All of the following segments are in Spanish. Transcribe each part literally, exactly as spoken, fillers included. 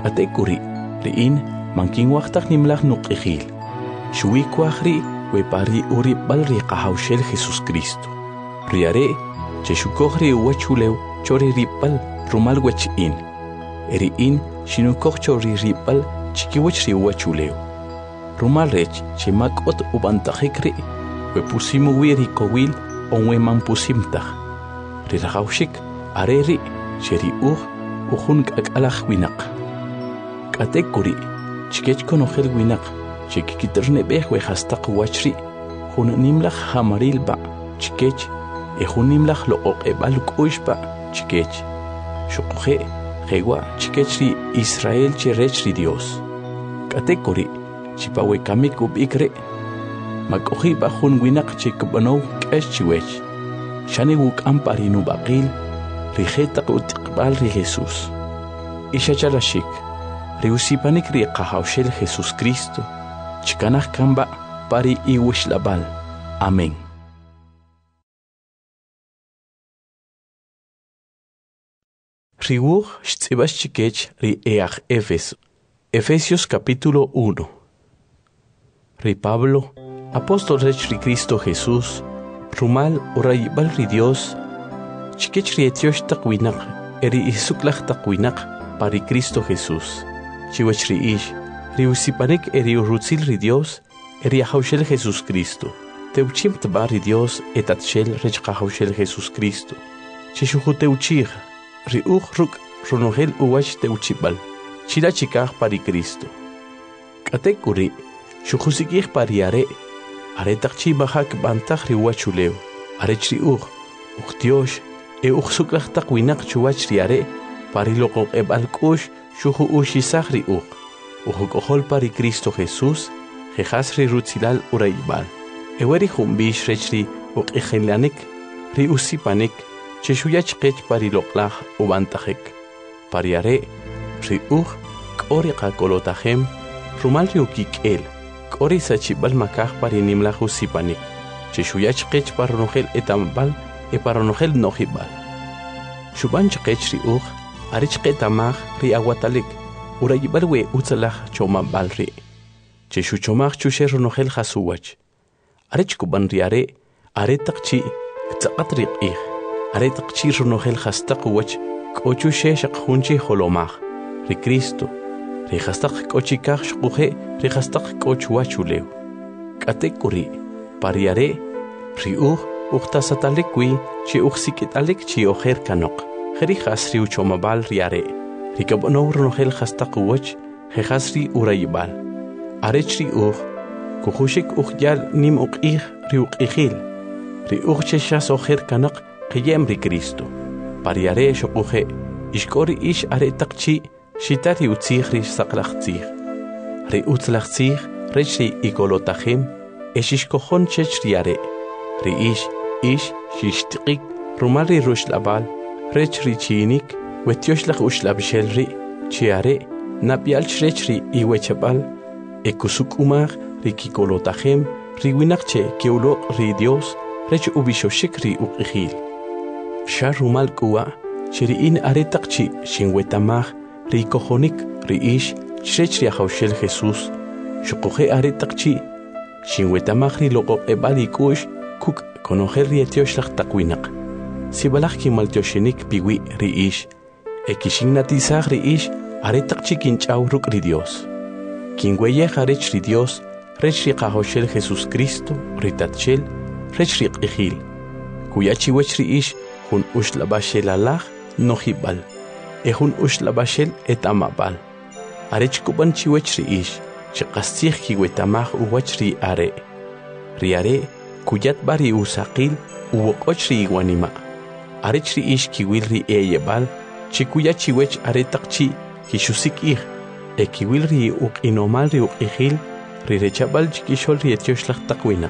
Katekuri, riin, mankin waktak nimlach nuqihil. Shuikwahri, wepari uri balri kahaushel Jesus Cristo. Riare, cheshukohri uwachulew, chori ripal, rumal wechin. Eriin, shinukoh chori ripal, chikiwachri uwachulew. Rumal rech, chimakot ubantajikri, wepusimu wiri kowil, onwe mampusimtah. Rirahaushik, areri, cheri uh, uhun kakalach winak. Katekuri, chikech konohel winak, chikikiterne behwe hastak wachri, hun nimlach hamarilba, chikech, e hun nimlach lo ok ebaluk uishba, chikech. Shukuhe, hewa, chikechri Israel cherechri Dios. Katekuri, chipawe kamik ubikre, makohi ba hun winak chikbanow kesh chiwech. Shani wuk amparinu baqil, rijeta utiqbal ri Jesus. Isha chalashik, riusipanik ri qahawshel Jesus Cristo, chikanah kamba pari iwish labal. Amén. Riwuh shtzibas chikech ri each Efeso. Efesios capítulo uno. Ri Pablo, apóstol rech ri Cristo Jesús, rumal urayibal ri Dios, chikech ri etiosh taqwinak, eri isuklach taqwinak, pari Cristo Jesús. Chiwech ri ish, ri usipanik eri urutzil ri Dios, eri ahaushel Jesus Cristo. Teuchim tba ri Dios etatshel rech qahaushel Jesus Cristo. Chishuhu teuchig, ri uj ruk runohel uwach teuchibal, chila chikaj pari Cristo. Katekuri, shuhusikij pari are, are takchi bahak bantaj ri uwachulew, are chri uj, uj Dios, e uj suklach takwinak chuwach ri are, pari loqoq ebal kush, shuhu ushisaj ri uj, uj kohol pari Cristo Jesús, jejas ri rutzilal uraibal. Eweri humbish rechri uj ejenlanik, ri usipanik, cheshuyach kech pari loqlaj ubantajek. Pari are, ri uj, kori qakolotajem, rumal ri ukik el, kori sachibal makaj pari nimlaj usipanik, cheshuyach kech paronogel etambal, e paronogel nojibal. Shubanch kech ri uj, arich ketamaj ri aguatalik, urayibal we utzalaj chomabal ri. Cheshu chomaj chushe ronogel jasuwach. Arich kuban ri are, are takchi, tzaqat ri qih, are takchi ronogel jastak wach, kochu she shaqhunchi holomaj, ri Cristo, ri jastak kochikaj shquhe, ri jastak kochu wachulew. Katekuri, pari are, ri uj, uqtasatalikwi, chi uqsikitalik chi ojer kanok. Jeri jasri uchomabal riare, rikabono ronogel jastak wach, jejasri urayibal. Arechri uj, kujushik ujyal nim uqih ri uqihil, ri ujcheshas ojer kanok, qiyem ri Cristo. Pariare shokuje, ishkori ish are takchi, shitari utzih ri saklachtzih. Ri utzlachtzih, rechri igolotajim, eshishkojon chech riare. Ri ish, ish, shishtiqik, rumari rushlabal, rechri chinik, wetioslach ushlabshelri, chiare, napialch rechri iwechabal, ekusuk umar, rikikolotajem, riwinakche keulok ri Dios, rech ubishoshik ri uqihil. Sharumal kuwa, chiriin aretakchi, shinwetamaj, rikojonik, ri ish, chrechri ahaushel Jesus, shukoje aretakchi, shinwetamaj ri loqo ebalikush, kuk konogel ri etioslach takwinak. Sibalach kimaltioshenik piwi ri ish, ekishignatizaj ri ish, aretakchi kinchaw ruk ri Dios. Kinweyej arech ri Dios, rech ri qahoshel Jesus Cristo, ritatchel, rech ri qihil. Kuyachi wech ri ish, hun ushlabashel alaj, nojibal, e hun ushlabashel et amabal. Arech kuban chiwech ri ish, chiqastij kiwetamaj uwach ri are. Ri are, kuyat bari usaqil, uwokoch ri iwanima. Arech ri ish kiwil ri eyebal, chikuyachi wech aretakchi, kishusik ij, e kiwil ri uq inomal ri uqihil, ri rechabal chikishol ri etioslach takwinak.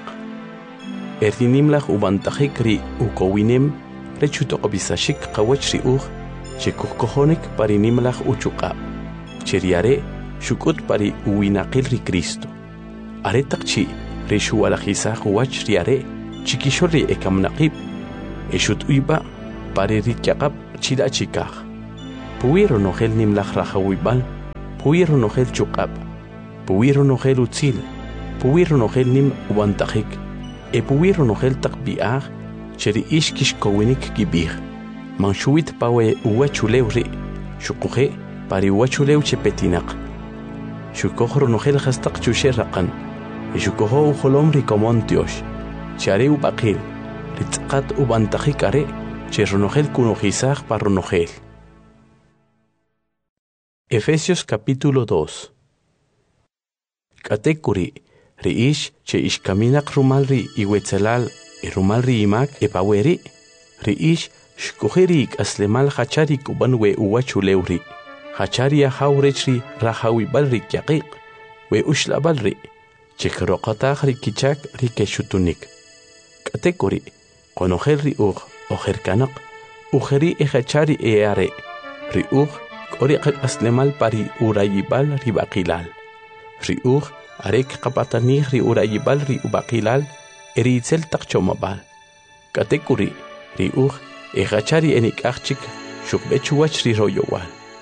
Erdinimlach ubantajik ri ukowinem, rechutoqobisashik qawach ri uj, chikukojonik parinimlach uchuqa. Cheriare, shukut pari uwinaqil ri Cristo. Aretakchi, ri shualajizaj uwach ri are, chikishol ri ekamnaqib, eshut uyba, pari ri kyaqab chila chikaj. Puwiro nogel nimlach rajawibal, Puwiro nogel chukab, puwiro nogel utzil, puwiro nogel nim ubantajik, e puwiro nogel takbiag, cheri ishkish kowinik gibig. Manshuit pawe uwachulew ri, shukuhe pari uwachulew chepetinak. Shukohro nogel hastak chusherrakan, e shukoho uholom ri komontiosh, chare ubakil, ritzakat ubantajik are, cherronogel kunojizag parronogel. Efesios capítulo dos. Katekuri, riish che ishkaminak rumalri iwetzelal e rumalri imak e paweri, riish shkuheri aslemal hachari kubanwe uwachulewri, hachari ahawrechri rahawibalri kyaqiq, we ushlabalri, chekrokatagri kichak rikeshutunik. Katekuri, konogelri ug, ojerkanak, ugeri e hachari e are, riug, Oriq aslemal pari urayibal ri baqilal. Riuj arek qapatanij ri urayibal ri ubaqilal eri itzel taqchomabal. Katekuri riuj egachari enikachik shukbechuach ri royowal.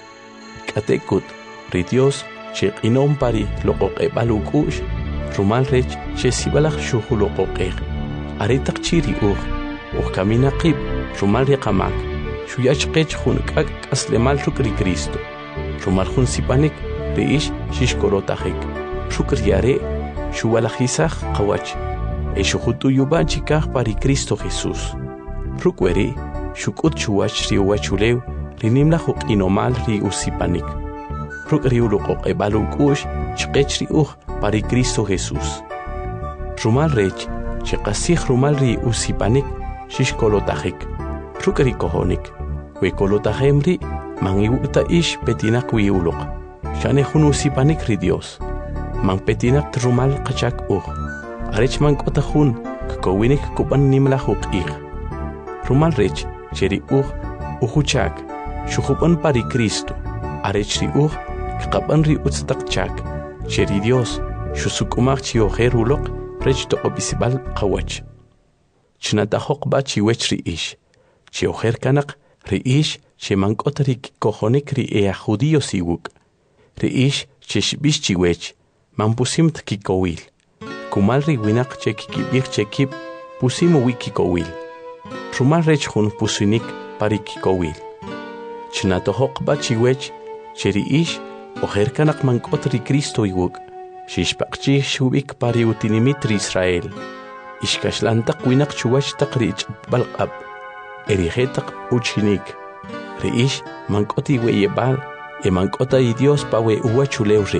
Katekut ri Dios cheqinom pari loqoqebal ukush rumal rech chesibalaj shuhuloqoqej. Aretaqchi riuj uj kamina qib rumal ri qamak. Shuyach qech jun k'ak k'aslemal ruk' ri Cristo. Rumal jun sipanik ri'ix xixkorotajik. Ruk' riare xuwalajisaj qawach. E xujutuyuban chikaj pari Cristo Jesús. Ruk' weri xuk'ut xuwach ri uwachulew ri nimlaj uq'inomal ri usipanik. Ruk' ri uluqoq'eb'al uk'ux chqech ri uj pari Cristo Jesús. Rumal rech chiqasij rumal ri usipanik xixkolotajik. Ruk' ri kojonik, we kolotajemri, man iwuta ish petinak wiulok. Shane jun usipanik ri Dios. Man petinak trumal qachak uj. Arech man kota jun, kkowinik kupan nimlaj uq'ij. Rumal rech, cheri uj, ujuchak, shujupan pari Cristo. Arech ri uj, kqapan ri utztak chak. Cheri Dios, shusukumaj chiojer ulok, rech toqopisibal qawach. Chnatajok ba chiwech ri ish. Che ojer kanak riish che mankot rik kojonik ri ea judío siwuk. Riish che shbish chiwech man pusimt kikowil. Kumal ri winak che kikibik che kip pusimo wikikowil. Rumal rech jun pusinik pari kikowil. Chnatohok ba chiwech che riish ojer kanak mankot ri Cristo iwuk. Shishpakchi shubik pari utinimit ri Israel. Ishkashlantak winak chuwach tak ri balqab. Erigetak uchinik. Riish mankoti weyebal e mankota y Dios pawe uwachulewre.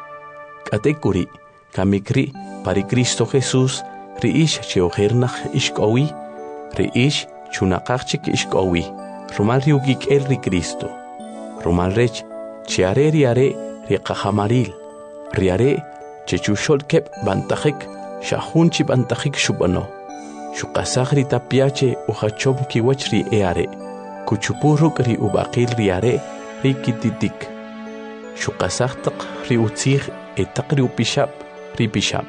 Katekuri kamikri pari Cristo Jesús riish cheojernach ishkowi. Riish chunaqachik ishkowi. Rumal riugik el ri Cristo. Rumal rech cheare riare riqahamaril. Riare chechushol kep bantajik shahunchi bantajik shubano. Shukasagri tapiache uhachom kiwach ri eare. Kuchupuruk ri ubaqil riare ri kititik. Shukasagtak ri utzig etak ri upishap ri pishap.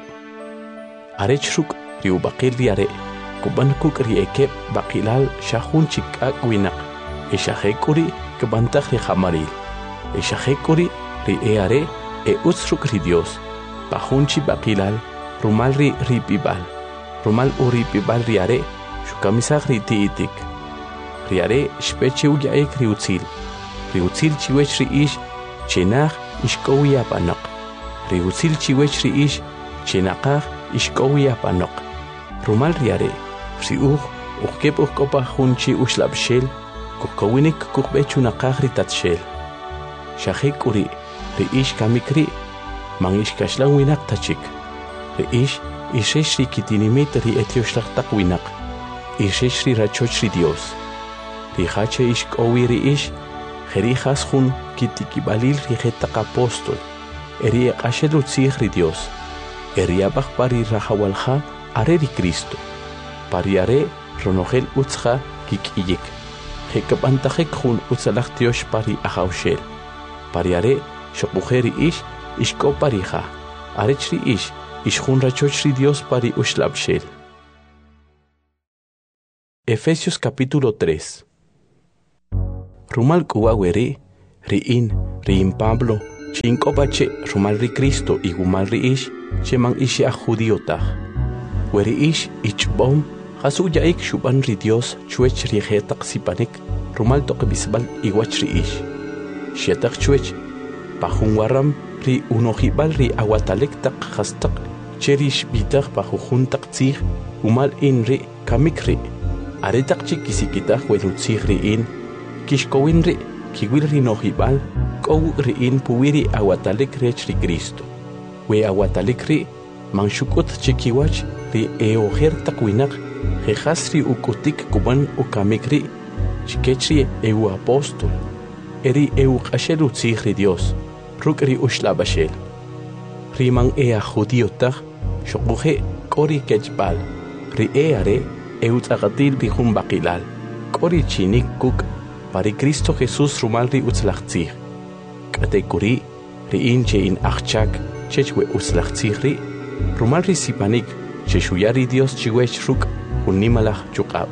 Arechruk ri ubaqil riare. Kubankuk ri ekep baqilal shahun chikak winak. Eshahekuri kebantak ri hamaril. Eshahekuri ri eare e utzruk ri Dios. Pahunchi baqilal rumal ri ripibal. Rumal uri pibal riare, shukamisag ri tiitik. Riare shpeche uyaek ri utzil. Ri utzil chiwech ri ish, chenach ishkowi apanok. Ri utzil chiwech ri ish, chenakach ishkowi apanok. Rumal riare, ri uj, ujkep ujkopa junchi ushlab shel, kukawinik kukbechu nakach ri tatshel. Shahek uri, ri ish kamikri, man ishkashlang winak tachik. Ri ish, Ishesh ri kitinimit ri etioshtaktak winak. Ishesh ri rachoch ri Dios. Ri hache ishkowi ri ish. Jerijas jun kitikibalil ri jetak apostol. Eri eqashel utzig ri Dios. Eri abaj pari rahawalja are ri Cristo. Pari are ronogel utzja kikiyik. Jekabantajek jun utzalach Dios pari ahaushel. Pari are shokujeri ish ishko parija. Arech ri ish. Ishjun rachoch ri Dios pari ushlabshel. Efesios capítulo tres. Rumal kuwaweri, riin, riin Pablo, Chinkopache rumal ri Cristo y gumal ri ish cheman ishi a judiota. Weri ish ichbom hasu yaik shuban ri Dios chuech ri hetak sipanik rumal toque bisbal iguach ri ish. Shetak chuech pahun waram ri unohibal ri awatalek tak hastak cherish bitak pahujun tak tzig umal in ri kamik ri. Aretak chikisikitak wenutzig ri in kishkowin ri kiwil ri nohibal kow ri in puwiri awatalek rech ri Cristo. We awatalek ri manshukut chikiwach ri eoher takwinak jejas ri ukutik kuban ukamik ri chikechri eu apóstol eri eu qashel utzig ri Dios ruk ri ushlabashel ri man ea judiotag shokuje kori kechbal ri eare eu tzagatil ri humbakilal kori chinik kuk pari Cristo Jesús rumal ri utzlachtzig katekuri ri inche in achchak chechwe utzlachtzig ri rumal ri sipanik cheshuyari Dios chiwech ruk unimalach chukab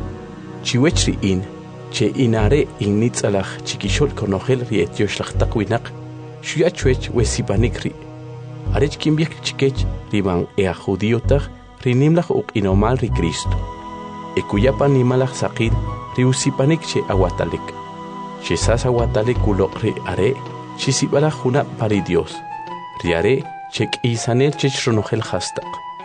chiwech ri in che inare innitzalach chikishol konogel ri etioshlachtak winak shuya chuech we sipanik ri arech kimbiek chikech ri man ea judiotag ri nimlach uk inomal ri Cristo ekuyapa nimalach sakil ri usipanik che awatalek che sas awatalek ulok ri are che sibalach juna pari Dios ri are che k'isanel che shronogel hastak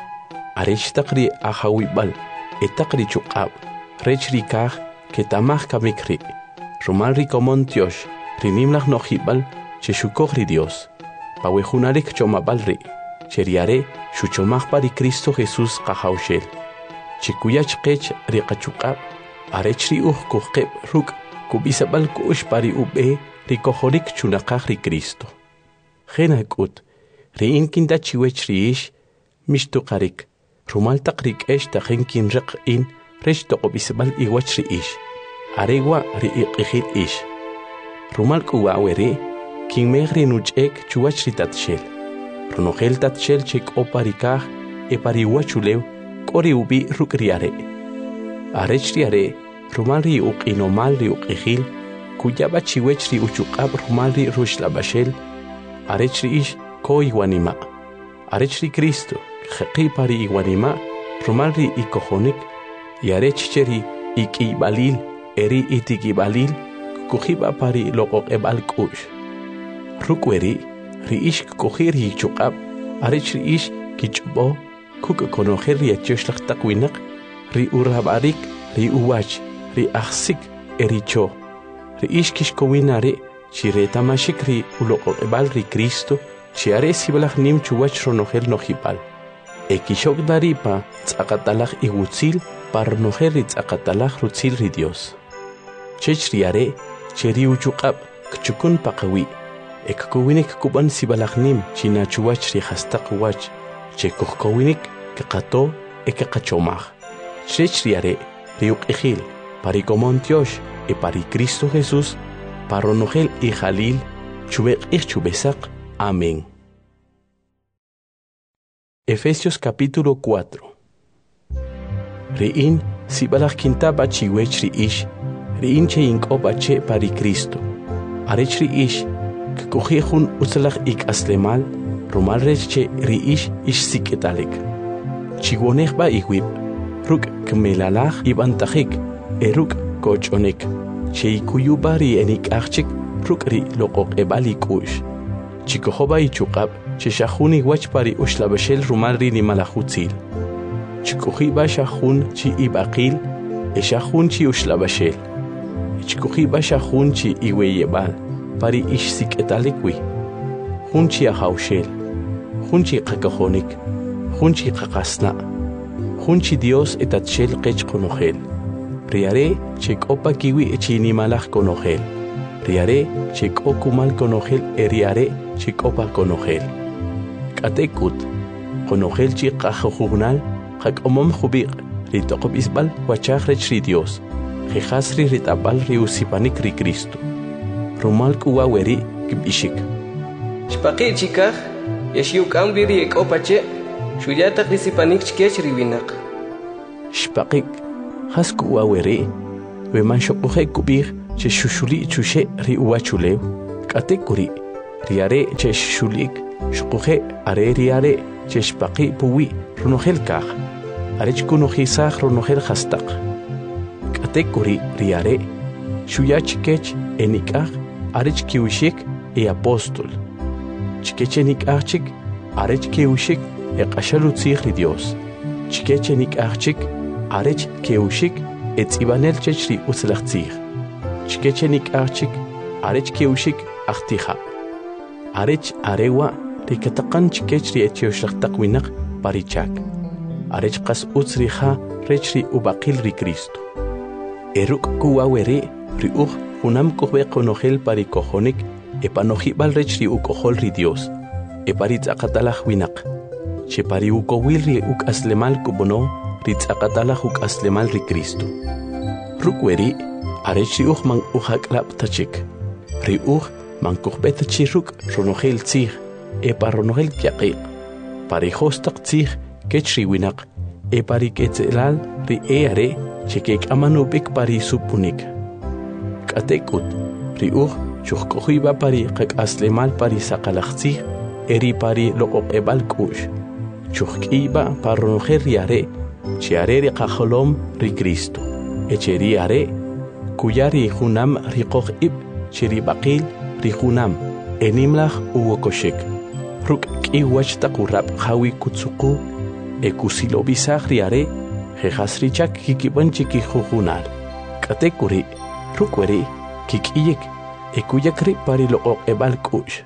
arech takri ahawibal etakri chukab rech ri kaj que tamach kamikri rumal ri komon tiosh ri nimlach nohibal che shukog ri Dios pawejunarek chomabal ri che riare shuchomach pari Cristo Jesús qahaushel che kuyach qech ri qachukab arech ri uj kuqeb ruk kubisabal kush pari ube ri kojorik chunaqaj ri Cristo jena kut ri inkinda chiwech ri ish mishtuqarik rumal taqrik esh tajenkin req in rech toqobisbal iwach ri ish aregwa ri iqijil ish rumal kuwaweri kin megri nuchek chuwach ri tatshel runogel tatshel chek oparikaj e pariwachulew kori ubi ruk riare arech riare rumal ri uqinomal ri uqijil kuyaba chiwech ri uchuqab rumal ri rushlabashel arech ri ish ko iwanima arech ri Cristo jeqi pari iwanima rumal ri ikojonik y arech cheri ikibalil eri itikibalil kujiba pari loqoq ebal kush rukweri ri ish kujir hi chuqab arech ri ish kichbo kuk konojer ri etioshlag takwinak ri urabarik ri uwach ri aksik eri cho ri ish kishkowinare chireta mashik ri uloqoq ebal ri Cristo chi are sibalach nim chuwach ronogel nojibal ekishok daripa tzaqatalaj iwutzil par nojer ri tzaqatalaj rutzil ri Dios chech riare cheri uchuqab kchukun paqawi ekkuwinik kuban sibalach nim china chuwach ri hastaq wach chekukkuwinik kaqato ekaqachomaj chech riare ri uqijil pari komontiosh e pari Cristo Jesús paronogel y jalil chubeq ich chubesaq. Amén. Efesios capítulo cuatro. Riin sibalach kintaba chiwech ri ish, riin che inkoba che pari Cristo. Arech ri ish, kukujihun utzalach ik aslemal, rumal rech che ri ish ish siketalek. Chiwonech ba iwib, ruk kmelalach ibantajik, eruk kochonek. Che ikuyuba ri enik achik, ruk ri loqoq ebali kush. Chikohoba ichukab, che shahuni wach pari ushlabashel rumal ri ni malahutzil. Chikohiba shahun chi ibaqil, e shahun chi ushlabashel. Chikohiba shahun chi iweyebal, pari ish siketalekwi. Hun chi ahaushel, hun chi qakahonik, hun chi qakasna, hun chi Dios etatshel qech konogel. Riare chek opa kiwi chi ni malach konogel. Riare chek okumal konogel eriare chek opa konogel. Katekut konogel chi qajugunal qak omom khubiq ri toqob isbal wachaj rech ri Dios. Jejas ri ritabal ri usipanik ri Cristo. Rumal kuwa weri kibishik. Shpaqi chikaj yashiuk amri ri ek opache shuyata risipanik chkech ri winak. Shpaqik has kuwa weri we man shoqoje kubir che shushuli chushe ri uwachulew. Katekuri riare chesh shulik shukuje are riare chesh paqi puwi runogel kaj arech kunojisaj runogel hastaq katekuri riare shuyach kech enikaj arech kiwishik e apóstol chikeche nikajchik arech kiwishik e qashalutzij ri Dios chikeche nikajchik arech kiwishik e tsibanel chechri utzlachtzij chikeche nikajchik arech kiwishik achtija arech arewa rikataqan chikechri etioshaqtaqwinaq parichak arech qas utzrija rechri ubaqil ri Cristo eruk kuwaweri ri uj unam kuhbe qonojel parikojonik e panojibal rechri ukojol ri Dios e paritzaqatalaj winaq che pari ukowil ri uk aslemal kubono ritzaqatalaj uk aslemal ri Cristo rukweri arech ri uj man ujaklab tachik ri uj man kuhbet chiruk ronojel tzij e paronojel kyaqiq parijostaq tzij kechri winaq e pariketzelal ri eare chekek amanubik pari supunik katekut ri uj chujkojiba pari qak aslemal pari saqalaqtzij eri pari loqoqebal kush chujkiba paronojel riare chiare ri qajolom ri Cristo echeri are kuyari junam riqoj ib chiri baqil rijunam enimlaj uwokoshek ruk k'iwach taqurab hawi kutsuqu ekusilobisaj riare jejasrichak kikiban chikijujunal katekuri rukweri kik'iyik ekuyakri pari loqoqebal k'ush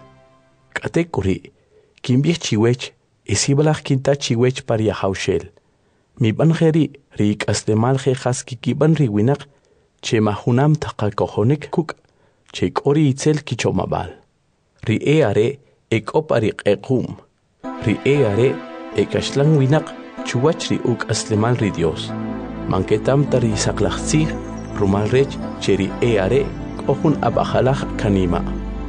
katekuri kimbij chiwech isibalaj kinta chiwech pari yahawshel mibanjeri ri ik'aslemal jejas kikiban ri winaq che majunam taqakojonik kuk che k'ori itzel kichomabal ri e are ek'op ari q'equm ri e are ek'axlan winaq chuwach ri uk aslemal ri Dios manketam tari saqlajtzij rumal rech che ri e are k'ojun ab'ajalaj kanima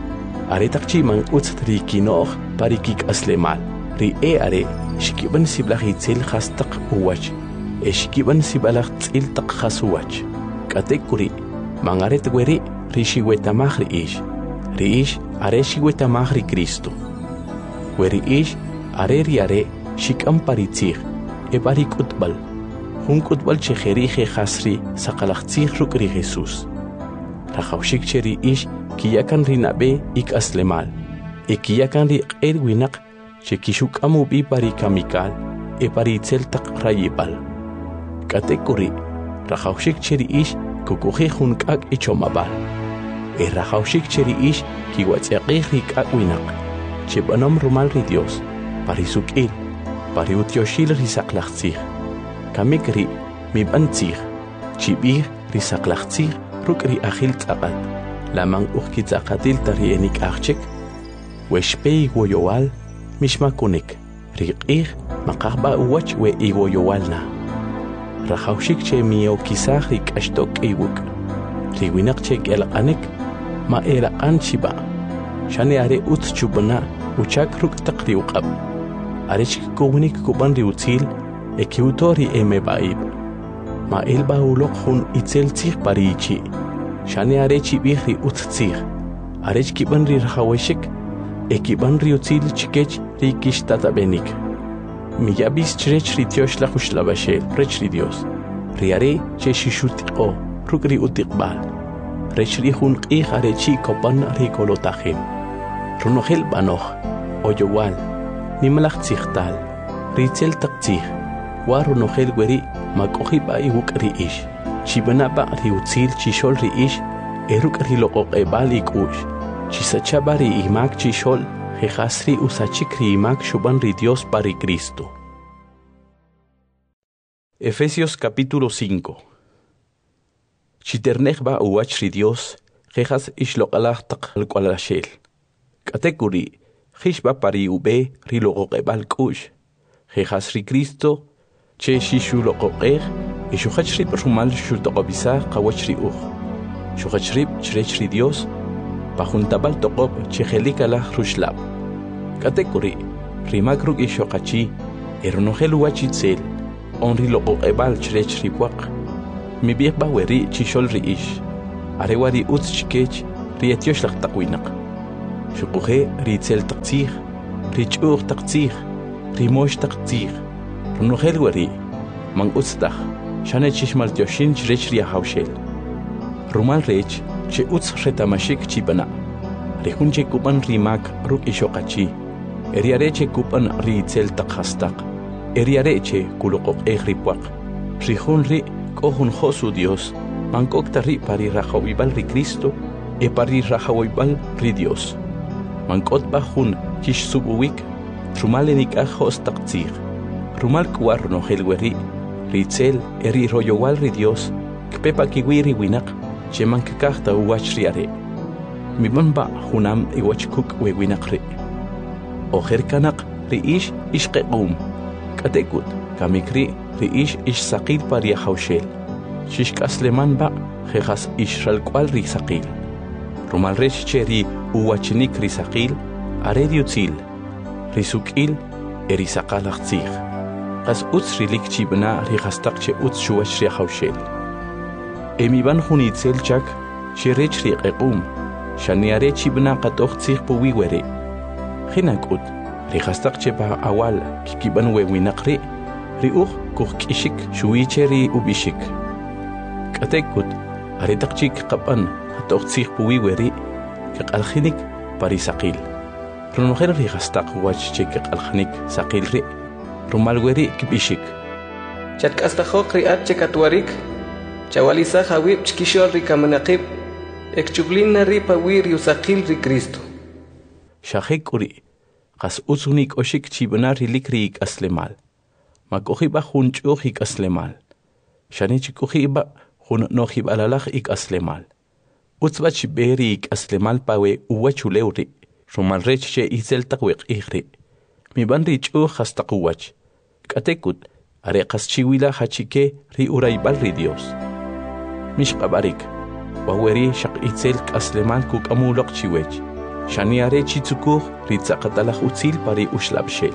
are taqchi man utz ri kinoj pari kik aslemal ri e are shikiban siblaj itzel hastaq uwach e shikiban sibalaj tz'il taq jasuwach katekuri man are tweri ri xiwetamaj ri ix ri ix are xiwetamaj ri Cristo weri ix are ri are xik'am paritzij e pari k'utb'al jun k'utb'al che jeri jejasri saqalajtzij ruk' ri Jesús rajawxik che ri ix kiyakan ri nab'e ik'aslemal e kiyakan ri q'er winaq che kixuk'am ub'i pari kamikal e pari itzel taq rayib'al katekuri rajawxik che ri ix kukujij jun k'ak' ichomab'al e rajawxik che ri ix kiwatz'yaqij ri k'ak' winaq che b'anom rumal ri Dios pari suk'il pari utyoxil ri saqlajtzij kamik ri mib'an tzij chib'ij ri saqlajtzij ruk' ri ajil tz'aqat laman uj kitz'aqatil ta ri enik'ajchik wexpe iwoyowal mixmakunik ri q'ij maqajb'a uwach we iwoyowalna rajawxik che miyokisaj ri k'axtok k'iwuk' ri winaq che k'elaq'anik ma eraq'an chib'a xani are utz chub'ana uchak ruk' taq ri uq'ab' are chikikownik kub'an ri utzil e kiwto ri emeb'a'ib ma elb'a uloq jun itzel tzij pari ichi xani are chib'ij ri utz tzij are chkib'an ri rajawexik e kib'an ri utzil chikech ri kixtatab'enik miyab'is chirech ri tioxlaj uxlab'axel rech ri Dios ri are che xixutiq'o ruk' ri utiqb'al rech ri jun q'ij are chi kopan ri kolotajim runojel b'anoj oyowal nimlaj tzijtal ri itzel taq tzij wa runojel weri mak'ojib'a iwuk' ri ix chib'anab'a ri utzil chixol ri ix e ruk' ri loqoq'eb'al ik'u'x chisachab'a ri imak chixol jejasri usachik ri imak xub'an ri Dios pari Cristo. Efesios capítulo cinco. Chiternejba uwach ri Dios jejas ixloq'alaj taq alk'walaxel k'atekuri jixb'a pari ube ri loqoq'eb'al k'u'x jejas ri Cristo che xixuloqoq'ej ixujach rib' rumal xutoq'ob'isaj qawach ri uj xujach rib' chirech ri Dios pajuntab'al toqob' che jelikalaj ruxlab' k'atekuri rimak ruk' ixoqachi e runojel uwach itzel on ri loqoq'eb'al chirech ri puaq mib'ijb'a weri chixol ri ix arewa ri utz chikech ri etioxlaj taq winaq Shukuhe ritzel taktsig, richur taktsig, rimosh taktsig, runohel weri, mang utstach, shane chishmal tioshin chrech ria haushel. Rumal rech, che uts retamashik chibana. Rehunche kupan rimak ruk ishokachi. Eriareche kupan ritzel takhastak. Eriareche kulokok ehripwak. Rihun ri kohun josu Dios. Mankokta ri pari rajawibal ri Cristo. E pari rajawibal ri Dios. Mankot bajun kish subuwik. Rumalenik ajos taktsig. Rumal kuar no helweri. Ritzel eri royowal ri Dios. Kpepa kiwiri winak. Cheman kakahta uwach riare. Mi banba hunam iwach kuk wewinak ri. Oher kanak ri ish ish qequm. Katekut kamikri ri ish ish saqil paria haushel. Shish kasleman ba jejas ish ralkwal ri saqil. Rumal rech cheri uwachnik ri saqil. Are diutzil. Ri sukil eri saqalach tzig. Qas utz rilik chibna ri gastak che utz shuwach ri haushel. Emi ban hunitzel chak shirech ri qequm. Shaniare chibna qatoq tzig puwi were. Khinakut ri gastak cheba awal kikiban wewinak ri. Ri uq kuq kishik shuicheri ubishik. Katekut aretak chik qapan qatoq tzig puwi weri. Qaqalkhinik pari saqil. Runoher ri gastak wach chik qaqalkhinik saqil ri. Rumal weri kibishik. Chatkastajoq ri at chekatwarik. Chawaliza hawib chkishor ri kamanaqib. Ekchublina ri pawir yusaqil ri Cristo. Shahek uri. Qas usunik oshik chibna rilik ri ik aslemal. Makohiba hun chuhik aslemal. Shani chikuhiba hun nohib alalach ik aslemal. Utzba chiberi ik aslemal pawe uwa chuleuri. Rumal rech che izel taqwiq ihri. Mi ban ri chuh hastaquwach. Katekut are qas chiwila hachike ri uraibal ri Dios. Mish qabarik. Waweri shaq itzel kaslemal kuk amulok chiwech. Shaniare chitsukur ritzaqatalach utzil pari ushlabshel.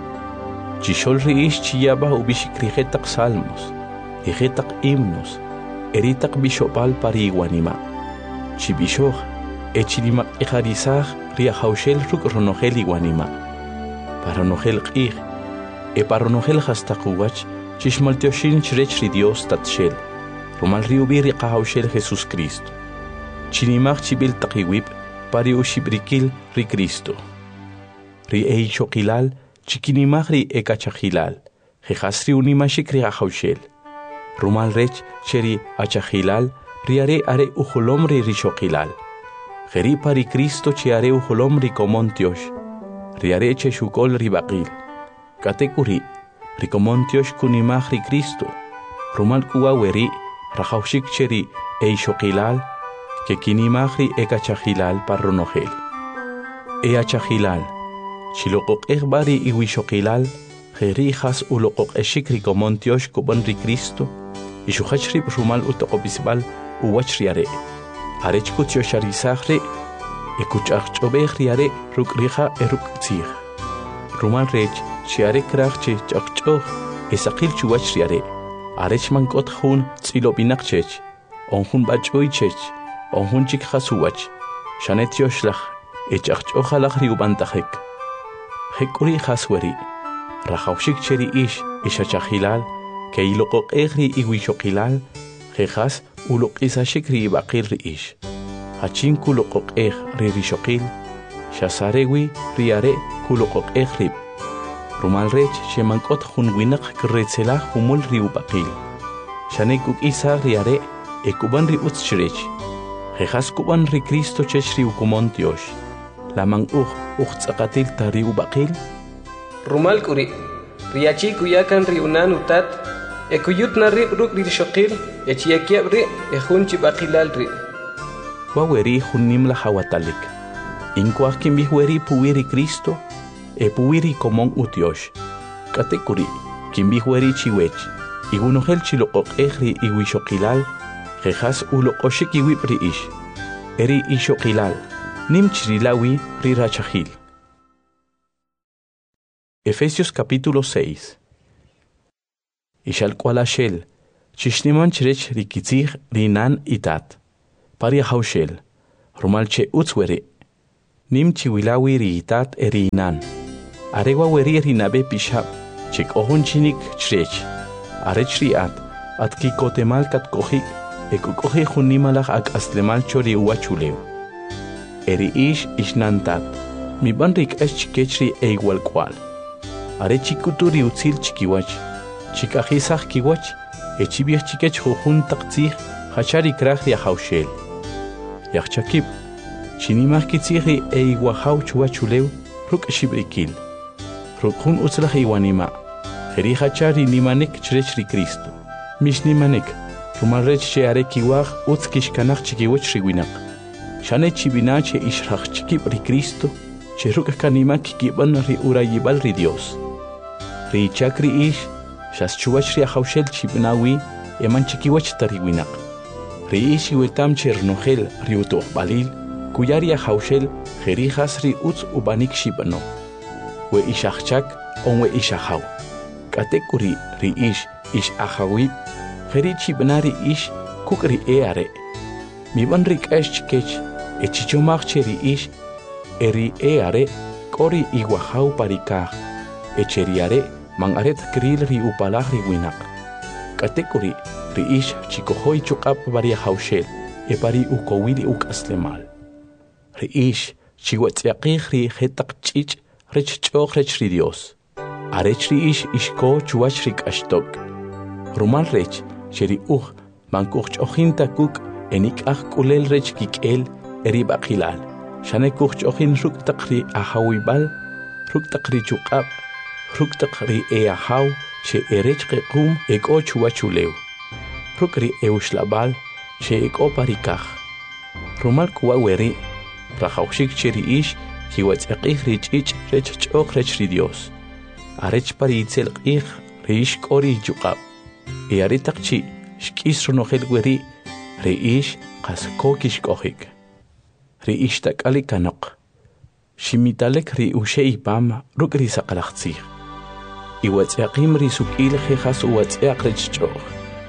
Chishol riish chiyaba ubishik rijetak salmos. Rijetak himnos. Eritak bishopal pari iguanima. Chibishoj echilimak ejarizaj riahaushel ruk ronogel iguanima. Paronogel qih. E paronogel hastakuwach chishmaltioshin chrech ri Dios tatshel. Rumal riubiri qahaushel Jesus Cristo. Chinimach chibil taqiwib pari ushibrikil ri Cristo. Ri eichokilal chikinimach ri ekachahilal. Jejasri unimashik ri qahaushel. Rumal rech cheri achahilal riare are ujolom ri rishokilal. Jeri pari Cristo chiare ujolom ri komontiosh. Riare cheshukol ri baqil. Katekuri ri komontiosh kunimach ri Cristo. Rumal kuwa weri rajaushik cheri eishokilal, que kinimahri ekachahilal parronogel. Eachahilal, chilokok ekbari iwishokilal, jerijas ulokok eshikri komontiosh kuban ri Cristo, ishuhachri rumal utokobisbal uwachriare. Arechkutio sharizahre, ekuchachobehriare rukrija eruktzig. Rumal rech, chiare krachche chachchoh, esakil chuachriare. Arech mankot hun tsilobinak chech, on hun bachoy chech, on hun chik hasuwach, shanet yoshlach, echach ojalach riubantahek. Hekuri hasweri, rajaushik cheri ish, ishachahilal, ke ilokok egri iwishokilal, jejas ulok isashik ri bakir ish. Hachin kulokok eg ri rishokil, shasarewi riare kulokok egrib. Rumal rech shemankot hun winak kretzela humul riu bakil. Shanekuk isa riare ekuban ri utschrech. Jejas kuban ri Cristo chech riu kumontiosh. Lamang uj uxtzakatil ta riu bakil. Rumal kuri. Riachi kuyakan riunan utat. Ekuyut na rib ruk rishokil. Echiakiab ri ehunchi bakilal ri. Waweri hunim la hawatalik. Inkwak kimbihweri puwiri Cristo. E puwiri komon utiosh. Katekuri, kimbihueri chiwech. Igunohel chilokok egri iwishokilal. Jejas ulokoshik iwipri ish. Eri ishokilal. Nim chirilawi rirachahil. Efesios capítulo seis. Ishal kualashel. Chishniman chrech rikitzig rinan itat. Paria haushel. Rumalche utzwere. nim chiwilawi riitat erinan. Arewa weri rinabe pishab, chik ohun chinik chrech. Arech riat, at kikotemal kat kohik, ekukohi junimalach ak aslemal chori uachuleu. Eri ish ishnantat, mi banrik es chikechri e igual cual. Are chikuturi utzil chikiwach, chikajisach kiwach, echibiach chikech jujun taktzih, hachari krach ya haushel. Yachchakib, chinimach kitzihri e iguajau chuachuleu, ruk shibrikil. Rukun utzlach iwanima, heri hachari nimanek chrechri Cristo. Mish nimanek, rumarech che are kiwach utzkishkanach chikiwach riwinak. Shane chibina che ishrach chikib ri Cristo, che ruk kanima kikiban ri urayibal ri Dios. Ri chakri ish, shas chuwach ri haushel chibnawi, eman chikiwach tariwinak. Ri ish iwetam che rnohel ri utoh balil, kuyari haushel herijas ri utz ubanik shibano. We ishachchak on we ishahaw. Katekuri ri ish ish ahawib, heri chibnari ish kukri eare. Mi ban rik esh chikech, e chichomach cheri ish, eri eare, kori iguahaw parikah, e cheriare, man aret kril ri upalah ri winak. Katekuri ri ish chikohoy chukap varia haushel, e pari ukowili uk aslemal. Ri ish chiwatziaqih ri hetak chich, rech choch rech ri Dios. Arech ri ish ishko chuach rik ashtok. Rumal rech, cheri uch, man kuch chochin takuk, enik ach kulel rech kikel, eri bakilal. Shane kuch chochin ruk takri ahawibal, ruk takri chukab, ruk takri e ahaw, che erech kekum eko chuachuleu. Ruk ri eushlabal, che eko parikach. Rumal kuwa weri, prahawshik cheri ish, kiwatz aqih rich ich rech choch rech ri Dios. Arech pari itzel qih rish kori juqab. E aritakchi shkis ronohel weri reish qas kokish kohik. Reish takali kanok. Shimitalek ri ushei pam ruk ri saqalaxtzih. Iwatz aqim ri sukil khas uwatz aq rech choch.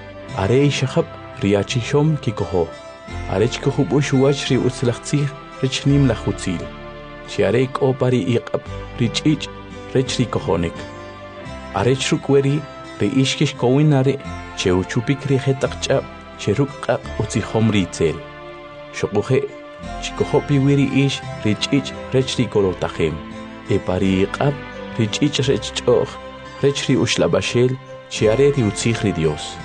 Are shahab riachi shom kikoho. Arech kohub ushuach ri utzlaxtzih rech nim lachutzil. Chiarek o pari iqab rich ich rech ri kohonik. Arech rukweri ri ishkish kowinare che uchupik ri hetak chab che ruk qaq utzihom ri tzel. Shokuhe chikohopi wiri ish rich ich rech ri kolotahem. E pari iqab rich ich rech choch rech ri ushlabashel chiare ri utzih ri Dios.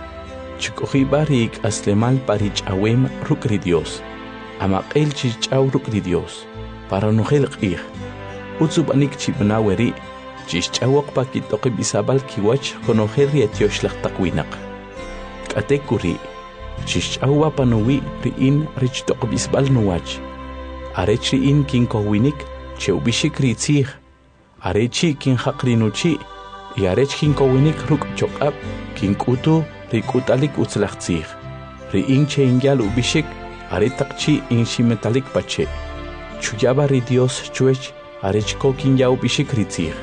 Chikohi bari ik aslemal parich awem ruk ri Dios. Amaqel chichaw ruk ri Dios. Para nohel qih. Utsubanik chibnaweri, chichawak pakitoki bisabal kiwach konohel rietiosh laqtakwinaq. Katekuri, chichawa panuwi riin rich tok bisbal nuwach. Arech riin kinkowinik, cheubishik ritzih. Arechi kin haqrinuchi, y arech kinkowinik ruk chokab, kinkutu rikutalik utzlaqtzih. Riin cheingyal ubishik, aretakchi in shimetalik pache. Chuyaba ri Dios chuech, arech kokin yau bishik ritzih.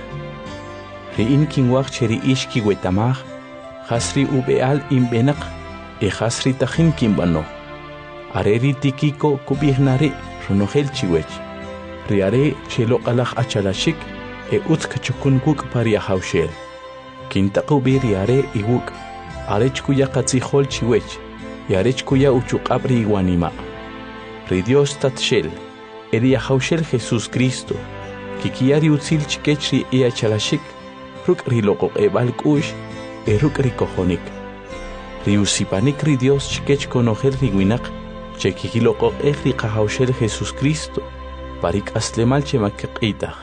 Riin kinwach cheri ish ki wetamach, hasri ubeal imbenak, e hasri tajin kimbano. Areri tikiko kubihnari, runohel chiwech. Riare chelo alach achalashik, e utsk chukun kuk paria haushel. Kintakubi riare iwuk, arech kuya katzihol chiwech, y arech kuya uchukabri iwanima. Ri Dios tatshel. Eri haushel Jesús Cristo, kikiari utzil chikechri e achalashik, ruk ri loqo ebal kush, e ruk ri kohonik. Ri usipanik ri Dios chikech konohel ri winak, che kikiloqo e ri haushel Jesús Cristo, parik aslemal che makqitah.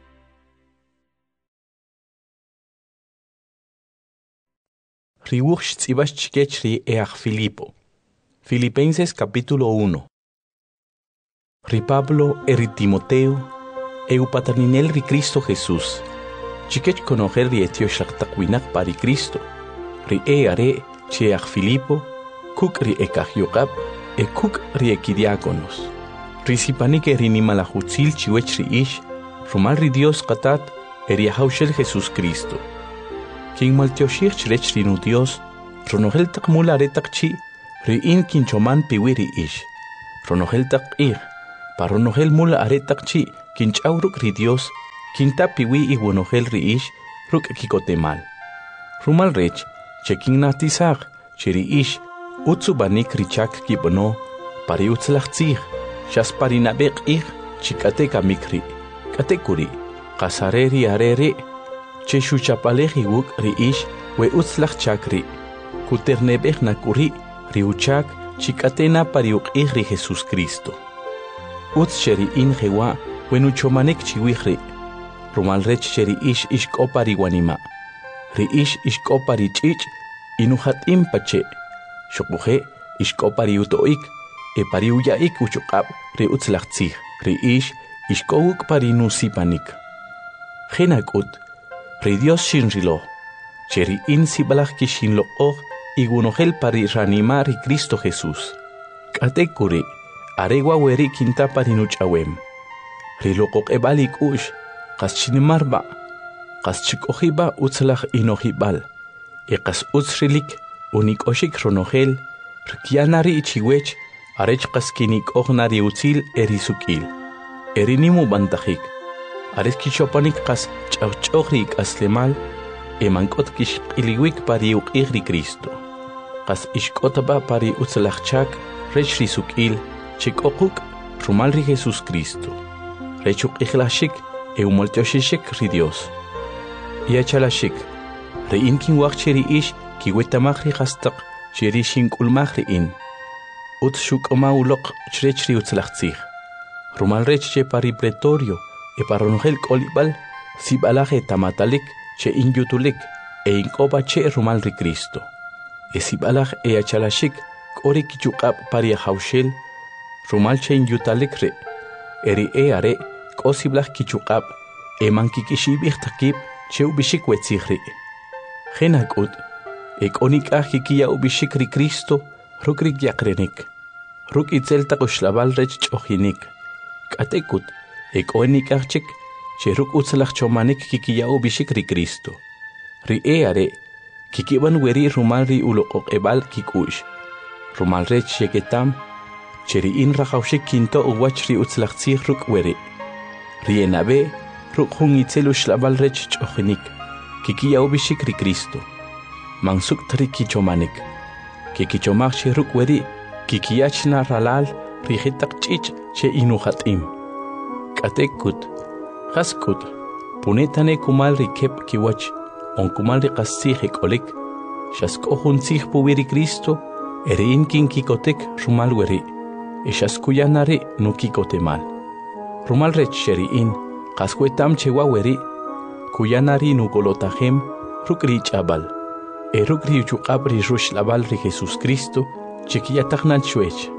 Ri wuch tzibash chikechri e ach Filipo. Filipenses capítulo uno. Ri Pablo e ri Timoteo, e upataninel ri Cristo Jesús. Chikech konohel ri etiosh laqtaqwinak pari Cristo. Ri e are che ach Filipo, kuk ri ekahyokab, e kuk ri ekidiakonos. Ri sipanik e ri nimalahutzil chiwech ri ish, rumal ri Dios qatat e ri haushel Jesús Cristo. King maltioshir chrech ri nu Dios, ronohel taqmula retakchi, ri in kinchoman piwiri ish. Ronohel taqir, Paronogel mula aretakchi kinch'aw ruk' ri Dios kintapiwi iwonogel ri ix ruk' kikotemal. Rumal rech che kinnatisaj che ri ix utzu banik richak kibono pari utzlajtzij xas pari nabeq ij chikate kamikri kate kuri qasareri arere che xuchapalej iwuk ri ix we utzlaj chakri kuternebej nakuri ri uchak chikatena pari uqij ri Jesus Cristo utz cheri in jewa wenu chomanek chiwijri rumal rech cheri ix ixk'opa ri wanima ri ix ixk'opa ri ch'ich' inujatim pache Shokuje ixk'opa ri uto'ik e pari uya'ik uchuq'ab' ri utzlajtzij ri ix ixk'owuk pari nusipanik. Jena k'ut ri Dios xinriloj che ri in sib'alaj kixinloq'oj iwunojel pari ranima ri Cristo Jesús. K'atek kuri arewa weri kintapa ri nuch'awem. Ri loqoq'eb'al ik'u'x qas chinimarba' qas chik'ojiba utzlaj inojib'al e qas utz rilik unik'oxik ronojel rkianari ichiwech arech qas kinik'ojnari utzil erisuk'il erinimu bantajik arech kichopanik qas ch'awch'oj ri ik'aslemal emank'ot kixq'iliwik pari uq'ij ri Cristo qas ixk'otba pari utzlajchak rech ri suk'il chik'oquk rumal ri Jesus Cristo rech uq'ijlajxik e umoltioxixik ri Dios iachalajxik ri in kinwaj che ri ix kiwetamaj ri qastaq che ri xink'ulmaj ri in utz xuk'oma uloq chrech ri utzlajtzij rumal rech che pari pretorio e paronojel k'olib'al sib'alaj e tamatalik che inyutulik e ink'opa che rumal ri Cristo e sib'alaj e achalaxik k'ori kichuq'ab' pari ajawxel rumal che inyutalik ri e ri e are k'o sib'laj kichuq'ab' e mankik'ixib'ij takib' che ub'ixik wetzij ri jena k'ut ek'onik'aj kikiya'ub'ixik ri Cristo ruk' ri yaqrenik ruk' itzel taq uxlab'al rech ch'ojinik k'atekut ek'onik'aj chik che ruk' utzlaj chomanik kikiya'ub'ixik ri Cristo ri e are kikib'an weri rumal ri uloq'oq'eb'al kik'u'x rumal rech xeketam che ri in rajawxik kinto' uwach ri utzlajtzij ruk' weri ri enab'e ruk' jun itzel uxlab'al rech ch'ojinik kikiya'ub'ixik ri Cristo mansuk tri kichomanik kikichomaj che ruk' weri kikiyachna ralal ri jetaq ch'ich' che inujatim k'atek kut qas kut punetane kumal ri kep kiwach on kumal ri qas tzij ek'olik xas k'o jun tzij puwi ri Cristo e ri in kinkikotek rumal weri e xas kuyana ri nukikotemal rumal rech che ri in qas wetam chewa weri kuyana ri nukolotajem ruk' ri ch'ab'al e ruk' ri uchuq'ab' ri ruxlab'al ri Jesus Cristo che kiyatajnal chwech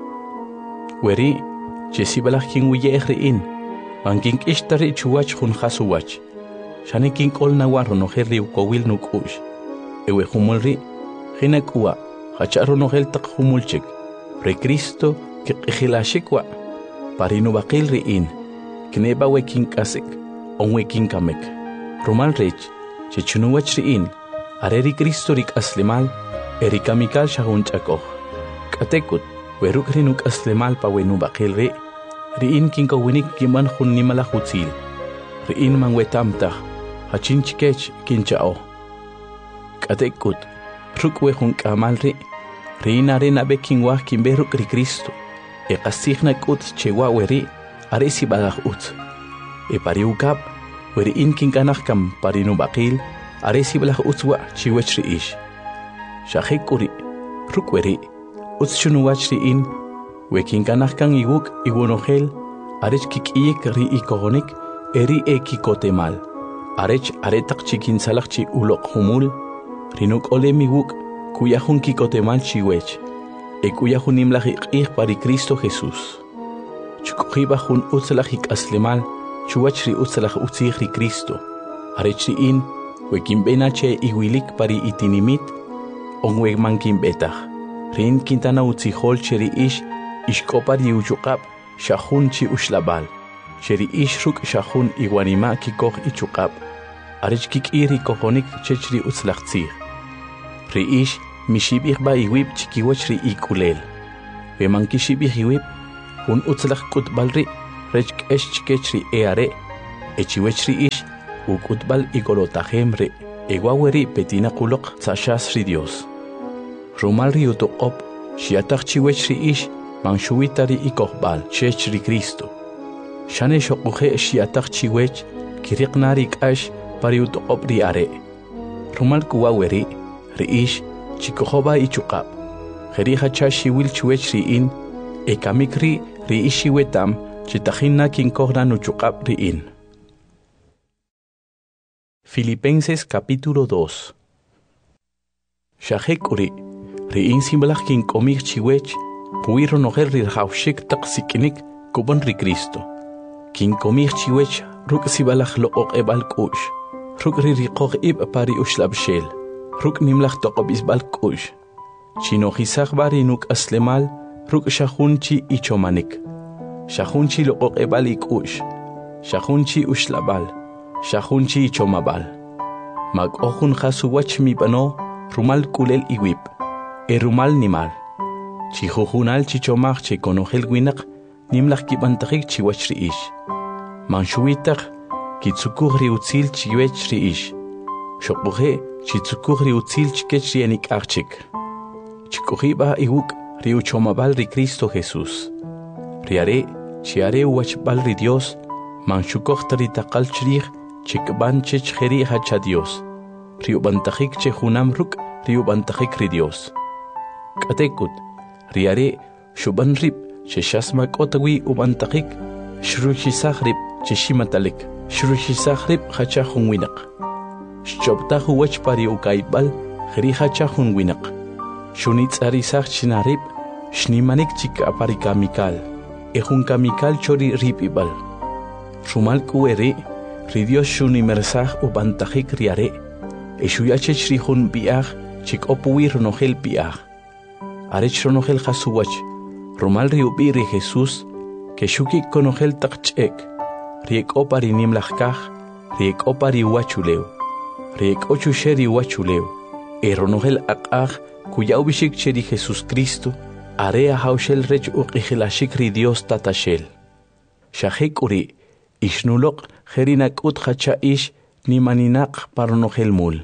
weri che sib'alaj kinwiye'ej ri in man kink'ixta ri chuwach jun jas uwach xane kink'ol nawa ronojel ri ukowil nuk'u'x ewe jumul ri jena k'uwa jacha' ronojel taq jumulchik ri Cristo kiq'ijilaxik wa pari nub'aqil ri in kneba we kink'asik on we kinkamek rumal rech che chunuwach ri in are ri Cristo ri k'aslemal e ri kamikal xajun ch'akoj k'atekut we ruk' ri nuk'aslemal pa we nub'aqil ri ri in kinkowinik kinb'an jun nimalaj utzil ri in man wetam taj jachin chikech kincha'oj k'atekut ruk' we jun k'amal ri ri in are nab'e kinwaj kinb'ej ruk' ri Cristo e qas tzij nak'ut chewa weri are sib'alaj utz e pari ukab' we ri in kinkanaj kam pari nub'aqil are sib'alaj utz wa' chiwach ri ix xajek k'uri ruk' weri utz xunuwach ri in we kinkanaj kan iwuk' iwonojel arech kik'iyik ri ikojonik e ri e kikotemal arech are taq chikinsalaj chi uloq jumul ri nuk'olem iwuk' kuya jun kikotemal chiwech e kuya jun nimlaj iq'ij pari Cristo Jesús chuk'ojiba jun utzlaj ik'aslemal chuwach ri utzlaj utzij ri Cristo arech ri in we kinb'ena che iwilik pari itinimit on we man kinb'etaj ri in kintana utzijol che ri ix ixk'opa ri uchuq'ab' xajun chi uxlab'al che ri ix ruk' xajun iwanima kikoj ichuq'ab' arech kik'iy ri kojonik chech ri utzlaj tzij ri ix mixib'ij b'a iwib' chikiwach ri ik'ulel we man kixib'ij iwib' jun utzlaj k'utb'al ri rech k'esh kech ri eare, echiwech ri ish, ukutbal igolotajem re, eguaweri petina kulok tzashas ri Dios. Rumal ri utoqop, shiatach chiwech ri ish, manshuitari ikohbal, chech ri Cristo. Shane shokuhe shiatach chiwech, kiriqnari k'ash pari utoqop ri are. Rumal kuwaweri, ri ish, chikohoba ichukab. Jerija chashi wil chiwech ri in, ekamikri ri ishi wetam, chitajina kinkogna nuchukab ri in. Filipenses capítulo dos. Shahekuri, ri in simbalach kinkomik chiwech, puiro noher ri haushik taksikinik kubon ri Cristo. Kinkomik chiwech, ruk sibalach look ebal kush, ruk ri riqog ib pari ushlab shel, ruk nimlach toqob isbal kush. Chino hisach bari nuk aslemal, ruk shahunchi ichomanik. Shahunchi look ebal ikush, shahunchi ushlabal. Shahunchi chomabal. Mag ohun khasuwach mi bano, rumal kulel iwip. E rumal nimal. Chihuhunal chichomach che konohel winak, nimlach kibantahik chiwach ri ish. Manshuitach, kitsukuh ri utzil chiwech ri ish. Shokbuhe, chitsukuh ri utzil chikech ri enik archik. Chikuhiba iwuk ri uchomabal ri Cristo Jesús. Riare, chiare uwachbal ri Dios, manshukoh taritakal chrich, chikban chech jeri hacha Dios. Riubantajik che junam ruk, riubantajik ri Dios. Katekut, riare, shuban rip, che shasmak otawi ubantajik, shruchisach rip, che shimatalik, shruchisach rip hacha junwinak. Shchobtahu wach pari ukaibal, jeri hacha junwinak. Shunitz arisach chinarip, shnimanik chik aparikamikal, ejunkamikal chori ripibal. Rumal kuere, ri Dios shuni mersach ubantajik riare, eshuyachech rihun biach, chik opuir nohel biach. Arech ronohel hasuwach, rumal riubi ri Jesús, que shuki konohel takchek, riek opari nimlachkach, riek opari wachuleu, riek ochusheri wachuleu, e ronohel akach, kuya ubishik cheri Jesús Cristo, area haushel rech uqihilashik ri Dios tatashel. Shahek uri, Ishnulok jerinak ut hacha ish ni maninak parnohel mul.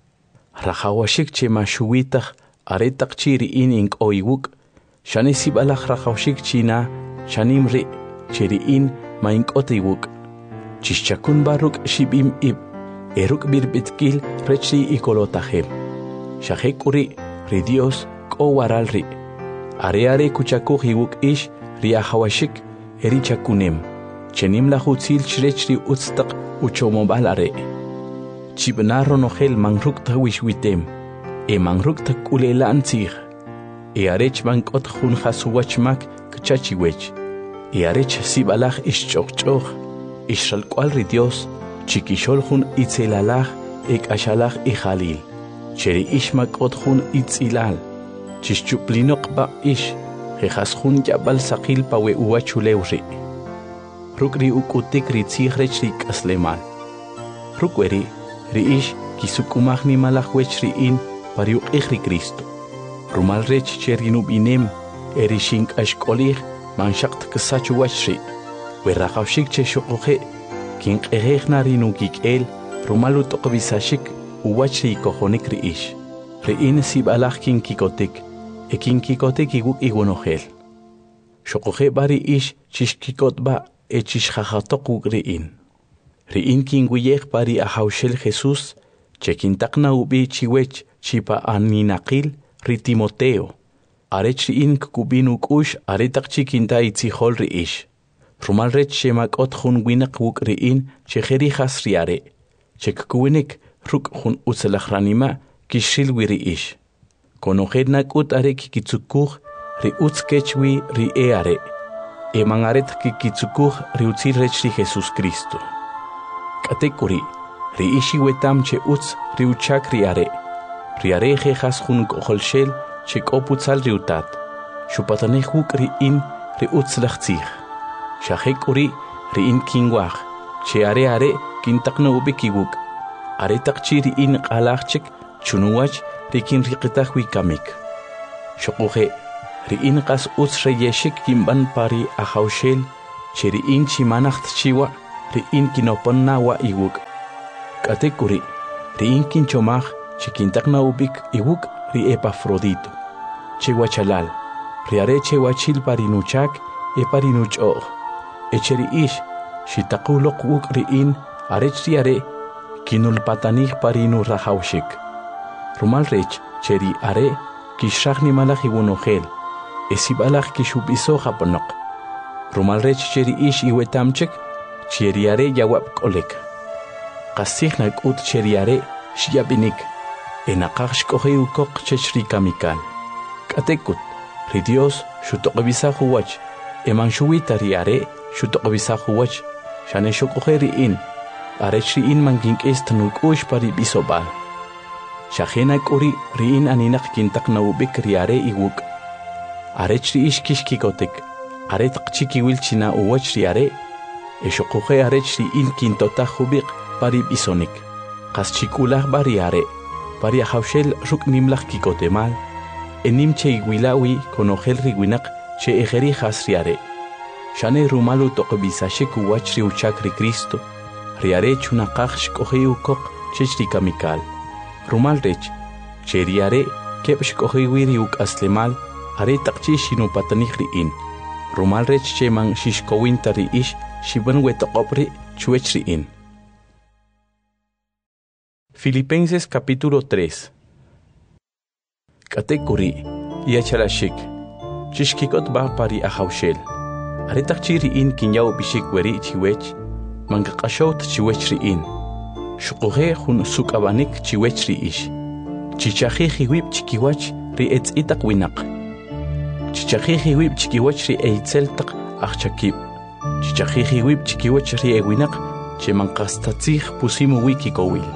Rajawashik che mashuitach aretak chiri in ink oiwuk, shane sibalach rajawashik china, shanimri chiri in ma ink otiwuk. Chishchakun baruk shibim ib, eruk birbitkil rechi ikolotahem. Shahek uri, ri Dios ko waralri. Are are kuchakuh iwuk ish riahawashik erichakunem. Chenim la hutzil chirechri utstak uchomobal are. Chibnaro nohel mangruk ta wishwitem. E mangruk ta kulela antzig. E arech bankot hun hasuwachmak kchachiwech. E arech sibalach ishchokchoch. Ishral kwal ri Dios. Chikishol hun itzelalach ek ashalach ijalil. Cheri ishmakot hun itzilal. Chishchuplinok ba ish. Jejas hun yabal sakil pawe uwachulewri. Rukri ukutik ri tzichrech ri kaslemal. Rukweri, ri ish kisukumach ni malachwech ri in pariuk ich ri Cristo. Rumal rech cherinub inem, eri shink ashkolich, manshakt kasachu wachri. Werrachawshik che shokoche, kink erech na rinukik el, rumalut okbisashik, uwachri kohonik ri ish. Ri in sibalach kinkikotik, e kinkikotik iguk igunohel. Shokoche bari ish chishkikot ba, echish jajatok riin. Riin kinguyech pari ahaushel Jesús, chekintakna ubi chiwech chipa aninakil ri Timoteo. Arech riin kubinuk ush aretak chikinta itzihol riish. Rumal rech shemakot hun winak wuk riin chejeri has riare. Chek kuwinik ruk hun utzelachranima kishil wiriish. Konojednak ut are kikitsukuch ri utskechwi ri eare. E mangaret kikitsukuh riutzil rech ri Jesús Cristo. Katekuri, ri ishi wetam che utz riuchak riare. Riare jejas jun koholshel che koputzal riutat. Shupatanehuk ri in ri utz lachtzich. Shahekuri ri in kingwach. Che are are kintakna ubikiwuk. Are takchi ri in qalachchik chunuwach ri kin riqitach wikamik. Shokuhe. Ri in qas utz reyeshik kimban pari ahaushel cheri in chimanach chiwa ri in kinoponna wa iwuk katekuri ri in kinchomach chikintakna ubik iwuk ri Epafrodito chiwa chalal ri are chewa chil parinuchak e parinucho echeri ish shitaquloq wuk ri in arech ri are kinul patanij parinu rahawshik rumal rech cheri are kishraghni malach iwunogel esibalach kishubiso japonok rumal rech cheri ish iwetamchek cheri are yawab kolek qasihna k'ut cheri are shiyabinik enaqaq shk'oji ukoq chechri kamikal k'atekut ri Dios xutoqbisaju wach eman shuwita ri are xutoqbisaju wach shane shok'oje ri in arech ri in mankink'is tnuk'ux pari bisobal shajena k'uri ri in aninaq kintaqna ubik ri are iwuk arech ri ish kishkikotek are taqchikiwil china uwach ri are eshoqoje arech ri in kintotaj ubiq pari bisonik qaschikulaj bari are pari ajawshel ruk'nimlaj kikotemal enim che iwilawi konojel ri winaq che ejeri jas ri are shane rumalu toqbisashik uwach ri uchak ri Cristo ri are chunaqaj shk'oji ukoq chech ri kamikal rumal rech che ri are keb shk'oji wi ri uk'aslemal are taqchi shinupatanij ri in rumal rech che man shishkowinta ri ish shiban wetoqop ri chuech ri in. Filipenses capítulo tres. Katekuri yachalashik chishkikot ba pari ajawshel are taqchi ri in kinyaw bishik weri chiwech mangaqashot chiwech ri in shuqoje jun sukabanik chiwech ri ish chichaji jiwib chikiwach ri etzitaq winaq chichaji jiwib chikiwach ri eitzel taq ajchakib chichaji jiwib chikiwach ri ewinaq che manqastatzij pusimu wiki kowil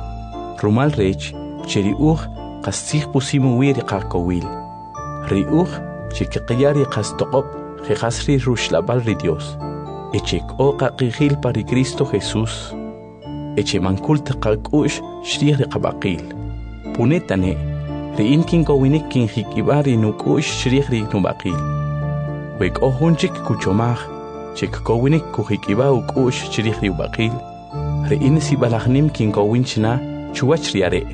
rumal rech cheri uj qastzij pusimu wi ri qakowil ri uj chikiqyari qastoqop jejas ri rushlabal ri Dios echek o qaqijil pari Cristo Jesús eche mankult qak'ush shri ri qabaqil punetane ri in kinkowinik kinjikibari nuk'ush shri ri nubaqil wek o junchik kuchomaj chek kowinik kujikiba uk'ush shri ri ubaqil ri in sibalajnim kinkowinchna chuwach ri are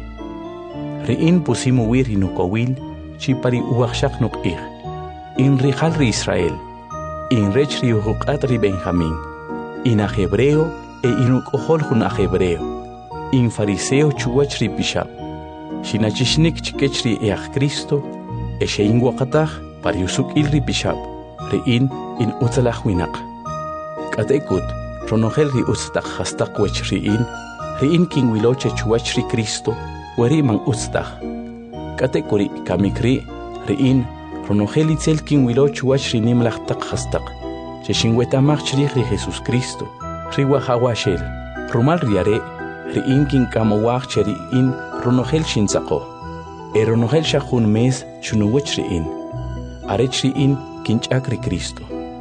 ri in pusimu wi ri nukowil chi pari uwaqshaq nuk'ij in ri jal ri Israel in rech ri uqat ri Benjamín in a hebreo e in uk'ojol jun a hebreo in fariseo chuwach ri pishab shinachishnik chikech ri eaj Cristo e shein waqataj pari usuk'il ri pishab ri in in utzalaj winaq k'atekut ronojel ri utztaq jastaq wech ri in ri in kinwiloche chuwach ri Cristo weri man utztaj k'atekuri kamikri ri in ronojel itzel kinwilo chuwach ri nimlaj taq jastaq che shinwetamaj chrij ri Jesus Cristo ri wajawashel rumal ri are ri in kinkamowaj che ri in ronojel shintzaqo e ronojel shajun mes chunuwach ri in arech ri in kinch'ak ri Cristo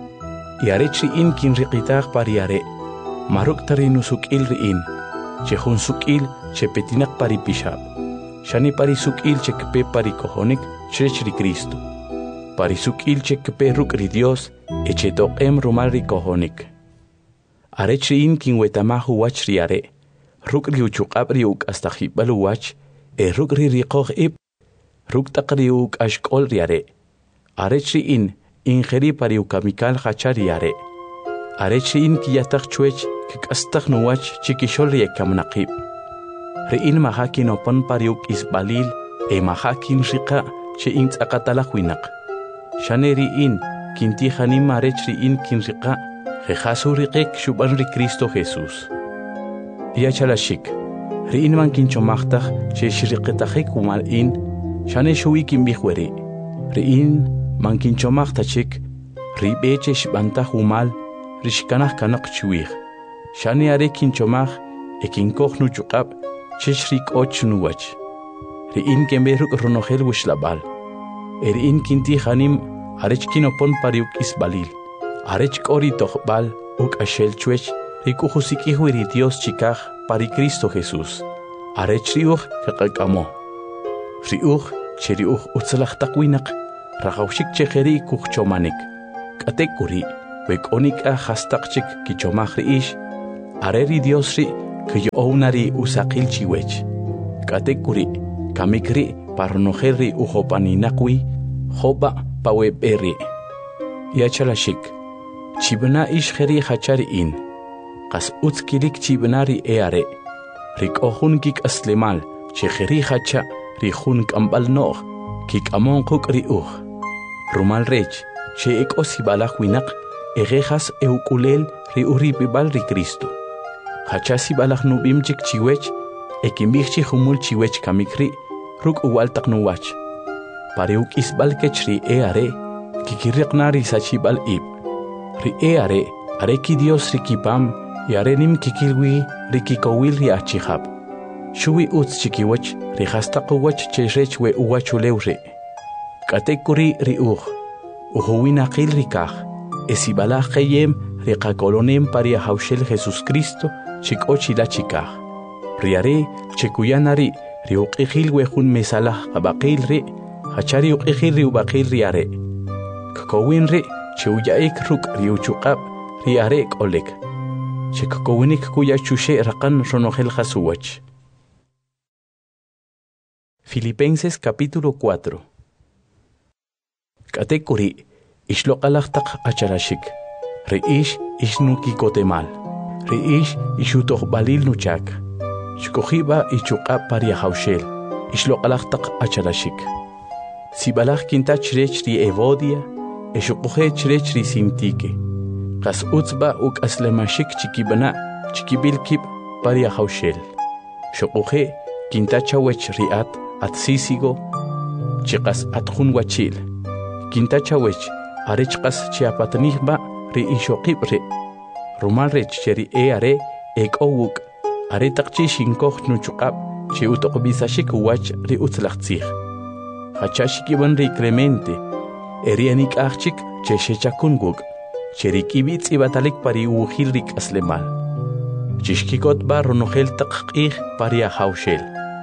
y arech ri in kinriqitaj pari are maruk tari nusuk'il ri in che jun suk'il che petinaq pari pishab shani pari suk'il che kpe pari kojonik chrech ri Cristo pari suk'il che kpe ruk' ri Dios e che toq'em rumal ri kojonik arech ri in kinwetamaj uwach ri are ruk' ri uchuq'ab' ri uk'astajib'al uwach e ruk' ri riqoj ib' ruk' taq ri uk'axk'ol ri are arech ri in injeri pari ukamikal jacha ri are arech ri in kiyataj chuech kik'astaj nuwach chikixol ri ekamnaqib ri in maja kinopon pari uk'isb'alil e maja kinriqa' che in tz'aqatalaj winaq shane ri in kintijanim arech ri in kinriqa' jejas uriqek xub'an ri Cristo Jesús yachalashik ri in man kinchomajtaj che xriqitajik umal in shane xuwi kinb'ij weri ri in man kinchomajtajchik ri b'e che xb'antaj umal ri xkanaj kanaq chiwij shane are kinchomaj e kinkoj nuchuq'ab' chech ri k'och nuwach ri in kenb'ej ruk' ronojel wixlab'al e ri in kintijanim arech kinopon pari uk'isb'alil arech k'o ri tojb'al uk'axel chuech ri k'ujusik'ij wi ri Dios chikaj pari Cristo Jesús arech ri uj kaqak'amo ri uj che ri uj utzalaj taq winaq rajawxik che jeri kujchomanik k'atekuri wek'onik'a hastaqchik kichomaj ri'ix, are ri Dios ri kiy'owna ri usaqil chiwech. K'atek'uri kamik ri parronojel ri ujopaninaqwi, jopa paweb'e ri. Yachalaxik, chibna ix jeri hachari in, qas utz kilik chibna ri e are, rik'ojun kik'aslemal, che jeri hacha ri jun k'ambal no'j, kik'amon quk' ri uj. Rumal rech, che ek'osi balaj winaq, egejas eukulel ri uripibal ri Cristo. Hachasi balaj nubimchik chiwech, ekimbijchi humul chiwech kamikri, ruk uwaltaq nuwach. Pareuk isbal kech ri e are, kikiriqna ri sachibal ib. Ri e are, are ki Dios ri kipam, y are nim kikilwi ri kikowil ri achihab. Shuwi utz chikiwach, ri hastaqwach che rech we uwachulew ri. Katekuri ri uj, uhuwinaqil ri kaj, esibalaj qeyem ri qakolonem paria hawshel Jesus Cristo, chik'ochila chikaj. Ri are, chekuyana ri, ri uq'ijil we jun mesalaj qabaqil ri, hachari uq'ijil ri ubaqil ri are. Kakowin ri, che uyaik ruk ri uchuqab, ri are k'olek. Che kakowinik kuya chushe raqan ronojel jasuwach. Filipenses capítulo cuatro. Katekuri, ishloqalaqtaq acharashik. Reish ishnuki kotemal. Reish ishutoq balil nuchak. Shkojiba ichuqab paria haushel. Ishloqalaqtaq acharashik. Sibalaj kinta chrech ri evodia, eshuquje chrech ri simtike. Qas utzba uk aslemashik chikibana, chikibilkib paria haushel. Shuquje kinta chawech riat at sisigo, chiqas atjun wachil. Kinta chawech arechqas chiapatnihba ri ishoqib ri. Rumal rech cheri e are ek owuk, are taqchi shinkoj nuchuqab, chi utoqbisashik wach ri utzlaqtzih. Hachashikiban ri Clemente, erianik achik che shechakunguk, cheri kibitz ibatalik pari uwjil rik aslemal. Chishkikot ba ronojel taqqih paria haushel.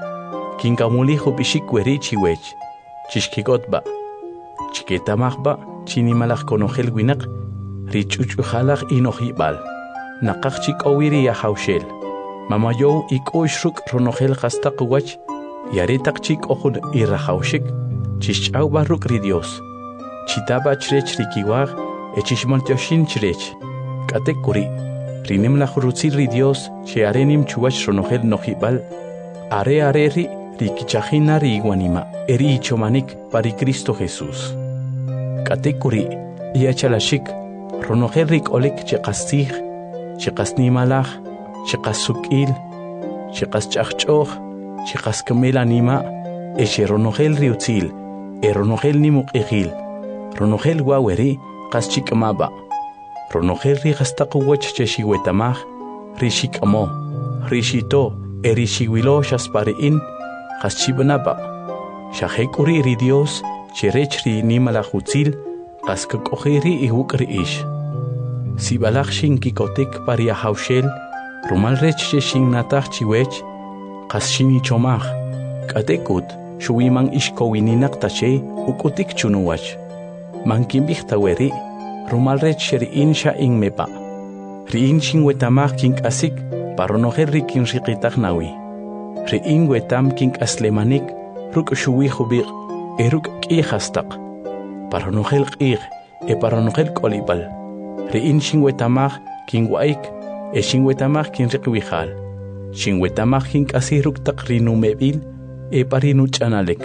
Kinkamuliju bishik weri chiwech, chishkikot ba. Chiketamaj ba chinimalaj konojel winak, richuchujalaj inojibal. Naqaq chik owiri ya haushel. Mamayow ikuishruk ronojel hastaq wach, yaretaq chik ojun irrahaushik, chishchaw barruk ri Dios. Chitaba chrech rikiwaj, echishmaltioshin chrech. Katekuri, rinem la jurutzil ri Dios, che arenim chuwach ronojel nojibal, are are ri rikichajina ri iguanima, eri ichomanik pari Cristo Jesús. Katekuri, yachalashik, ronojel rik olek cheqastij, cheqasnimalaj, cheqasukil, cheqaschachchoj, cheqaskamel anima, eche ronojel riutzil, e ronojel nimuq'ijil, ronojel waweri, qaschik'amaba, ronojel ri qastaqwach chexiwetamaj, rixik'amo, rixito, e rixiwilo xaspari'in, qaschibanaba, xajek'uri ri Dios, cherech ri nimalajutzil, qaskak'ojiri iwuk ri'ix. Sibalaj xinkikotik paria haushel, rumal rech che xinnataj chiwech, qas xinichomaj, k'atekut, xuwiman ixkowininaq tache, ukutik chunuwach. Mankimbij taweri, rumal rech xeri'in xa inmepa. Ri'in xinwetamaj kink'asik, paronojel ri kinriqitaj nawi. Ri'in wetam kink'aslemanik, ruk' xuwij ubiq, e ruk' k'ij hastaq. Paronojel q'ij, e paronojel k'olib'al. Ri'in xinwetamaj kinwa'ik, e xinwetamaj kinriqwijal. Xinwetamaj kink'asij ruk' taq rinumeb'il, e parinuch'analek.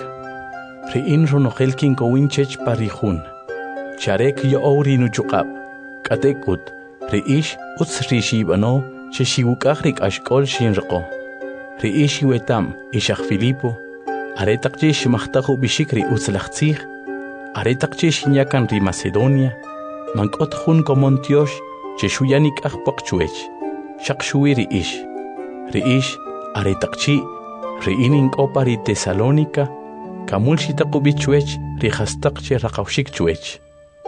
Ri'in ronojel kinkowinchech parijun. Charek yo'ow rinuchuqab, k'atekut, ri'ix utz rixib'ano, che xiwuk'aj rik'axk'ol xinriqo. Ri'ix xiwetam ixaj Filipo, are taqchi ximajtaj ub'ixik ri utzlajtzij, are taqchi xinyakan ri Macedonia, mank'ot jun komon tiox che xuyanik'aj paqchuech, xaq xuwi ri'ix. Ri'ix are taqchi ri'in ink'opa ri Tesalónica, kamul xitaq ub'ichuech ri jastaq che raqawxik chuech.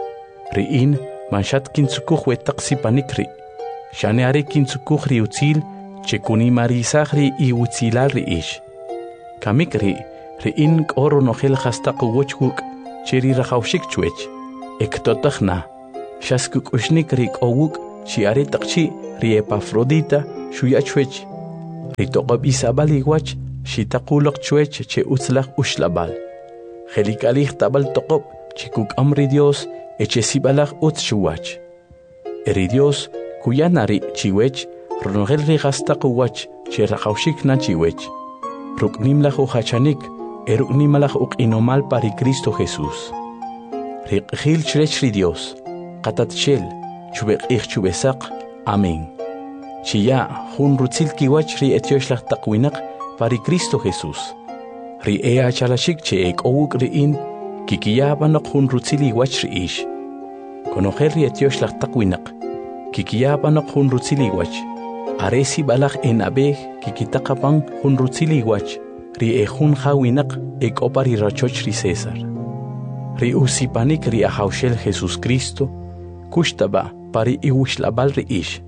Ri'in manxat kintzukuj wetaq sipanik ri, xane are kintzukuj ri utzil che kunimarisaj ri iutzilal ri'ix. Kamik ri, ri'in k'o ronojel jastaq uwoch wuk che ri raqawxik chuech, ektotaj na, Shaskuk ushnik rik owuk chi are takchi ri Epafrodita shuya chwech. Ritoqob isabal iguach shitaqulok chwech che utzlach ushlabal. Jelikalich tabal toqob chikuk amri Dios eche sibalach utz shuwach. Eri Dios kuyanari chiwech ronogel rigastaq uwach che raqawshik na chiwech. Ruknimlach uhachanik eruknimalach uqinomal pari Cristo Jesús. Riqhil chrechri Dios qatatchel chubeqich chubesaq. Amén. Chiya jun rutzil kiwach ri etioslach taqwinaq pari Cristo Jesús. Ri ea chalashik che ek owuk riin kikiyabanaq jun rutzil iwach ri ish. Konojer ri etioslach taqwinaq kikiyabanaq jun rutzil iwach. Aresi balach en abej kikitaqapan jun rutzil iwach ri e jun jawinaq ek opari rachoch ri César. Ri usipanik ri ahawshel Jesús Cristo kushtaba pari iwishlabal ri ish.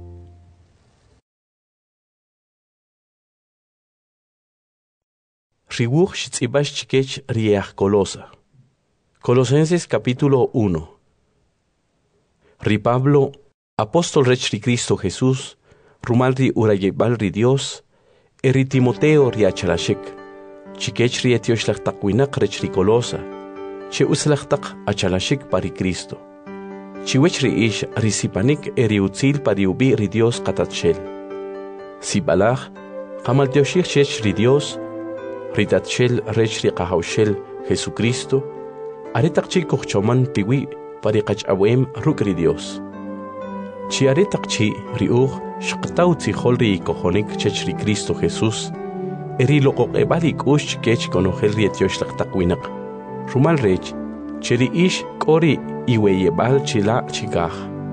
Ribuch shitzibash chikech riach Colosa. Colosenses capítulo uno. Ri Pablo, apóstol rech ri Cristo Jesús, rumal ri urayebal ri Dios, eri Timoteo ri achalashik, chikech ri etioslach taqwinaq rech ri Colosa, che uslach achalashik pari Cristo. Chiwech ri ish risipanik eri utzil pari ubi ri Dios qatatshel. Sibalach, qamal teoshich chech ri Dios, ritatshel rech ri qahawshel Jesucristo, aretaqchi kuchchoman piwi pari qachawem ruk ri Dios. Chi aretaqchi riuj shqtaw tzijol ri kojonik chech ri Cristo Jesús, eri loqoqebalik ush kech konojel ri etioslach taqwinaq. Rumal rech, cheri ish kori iweyebal chila chikaj.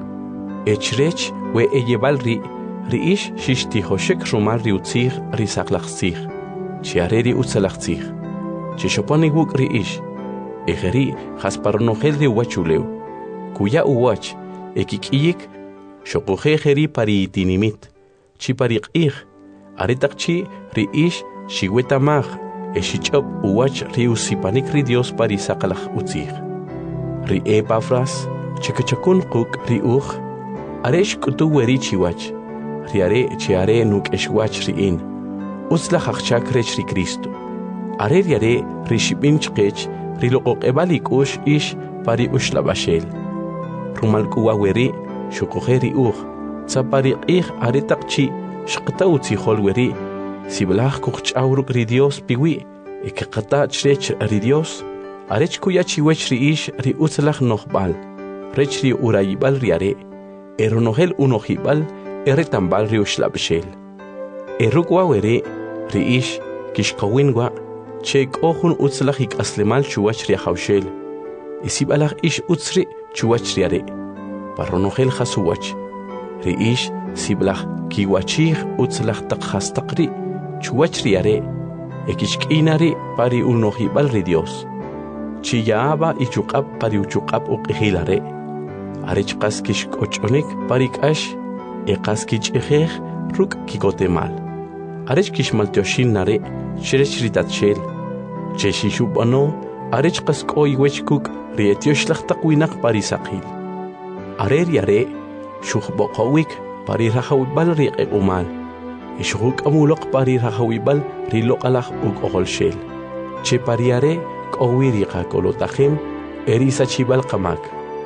Echrech we eyebal ri, ri ish shishtihoshek rumal ri utzig ri saklachzig. Chiareri utzalachzig. Chishoponi wuk ri ish. Ejeri jasparonogel ri wachuleu. Kuya uwach, ekikiyik, shokoje jeri pari itinimit. Chiparik ig, aretakchi ri ish shiwetamaj, eshichop uwach ri usipanik ri Dios pari sakalach utzig. Ri Epafras, chikachakun kuk ri uj, aresh kutu weri chiwach. Riare chiare nuk eshwach ri in. Utzlach achchak rech ri Cristo. Are riare ri shibin chqech ri loqoqebalik ush ish pari ushlabashel. Rumal kuwa weri shukoje ri uj, tzapari qih aretaqchi shqta utzijol weri, siblach kuch'awruk ri Dios piwi, ekaqata chrech ri Dios, arech kuya chiwech ri ish ri utzlach nohbal, rech ri urayibal riare, eronogel unojibal eretambal ri ushlabashel. Erukwa weri ri ish kishqawinwa chek ohun utzlach ik aslemal chuwach ri hawshel. Isibalach ish utzri chuwach riare. Parronogel hasuwach. Ri ish siblach kiwachig utzlach taqhastaqri chuwach riare. Ekishkinari pari unojibal ri Dios. Chiyaaba ichuqab pari uchuqab uqihilare. Arechqas kishkochonik pari kash eqas kichijej ruk kikotemal. Arech kishmal teoshin nare, shrech ritatshel. Cheshishubano, arech qasko iwechkuk, rietioslach taqwinaq parisaqil. Arer yare, shukhboqawik, parirahawibal riqequmal. Ishuk amulok parirahawibal riloqalach uk oholshel. Che pariare, kowiriqa kolotahim, erisachibal qamak.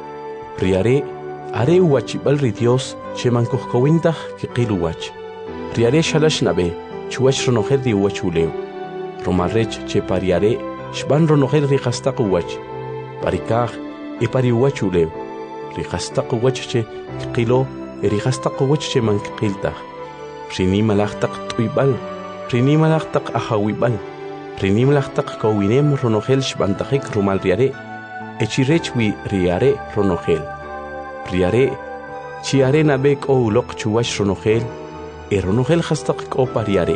Riare, are uwachibal ri Dios, che mankuhkowintah kiqiluwach. Riare shalash nabe, chuwach ronogel di uwachuleu. Romarrech che pariare, shban ronogel rihastaq uwach. Parikaj, e pari uwachuleu. Rihastaq uwach che kilo, e rihastaq uwach che mankiltah. Rini malachtaq tuibal, rini malachtaq ahawibal. Rini malachtaq kowinem ronogel shbantajik rumal riare. Echirech wi riare ronogel. Riare, chiare nabek o ulok chuwach ronogel. Eronogel hastaq ko pariare.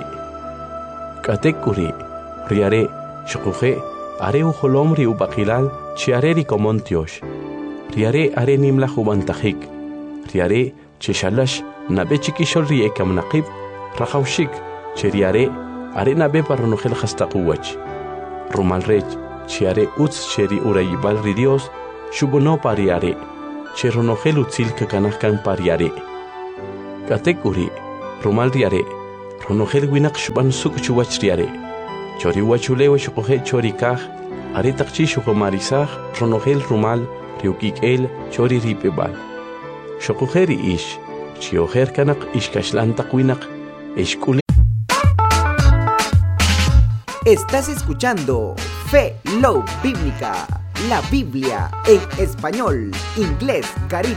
Katekuri, riare, shukuje, are uholom ri ubakilal, chiare ri komontiosh. Riare are nimla hubantajik. Riare, cheshalash, nabe chikishol ri ekamnaqib, rajawshik, cheriare, are nabe paronogel hastaq uwach. Rumalrech, chiare utz cheri urayibal ri Dios, shubono pariare. che ronogel utzil kakanahkan pariare. Katekuri, rumal riare, ronogel winak shuban suk chuwach riare. Chori wachulewa shukohe chori kaj, aretakchi shukomarisaj, ronogel rumal, riukik el, chori ripebal. Shokujeri ish, chiojer kanak ishkashlantak winak, eshkule. Estás escuchando Fe Love Bíblica, la Biblia en español, inglés, caribe.